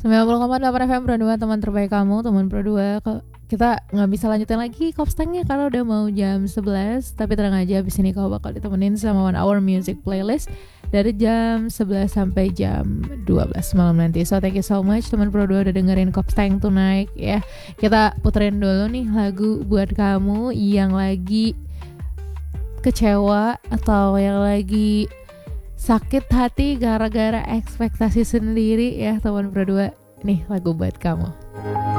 90,8 FM Pro 2, teman terbaik kamu, teman Pro 2. Kita gak bisa lanjutin lagi Kopstangnya karena udah mau jam 11. Tapi tenang aja, abis ini kau bakal ditemenin sama 1 Hour Music Playlist dari jam 11 sampai jam 12 malam nanti. So thank you so much teman Pro 2 udah dengerin Kopstang Tonight ya. Kita puterin dulu nih lagu buat kamu yang lagi kecewa atau yang lagi sakit hati gara-gara ekspektasi sendiri ya teman Pro 2. Nih lagu buat kamu.